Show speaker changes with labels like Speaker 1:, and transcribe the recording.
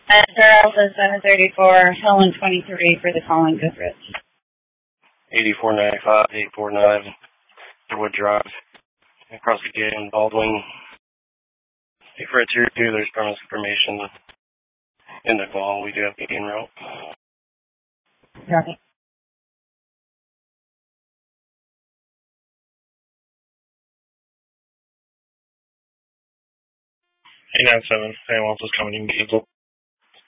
Speaker 1: Delta 734, Helen 23 for the calling Goodrich.
Speaker 2: 8495, 849, Wood Drive, across the gate in Baldwin. For a tier 2, there's premise information in the call. We do have meeting route.
Speaker 1: Got it.
Speaker 2: 897, anyone else is coming, you can cancel.